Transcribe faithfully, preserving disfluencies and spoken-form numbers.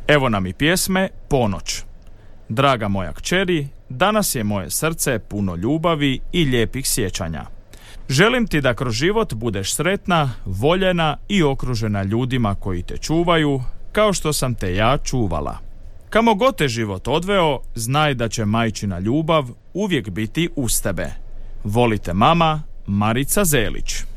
Evo nam i pjesme Ponoć. Draga moja kćeri, danas je moje srce puno ljubavi i lijepih sjećanja. Želim ti da kroz život budeš sretna, voljena i okružena ljudima koji te čuvaju, kao što sam te ja čuvala. Kamo god te život odveo, znaj da će majčina ljubav uvijek biti uz tebe. Volite mama, Marica Zelić.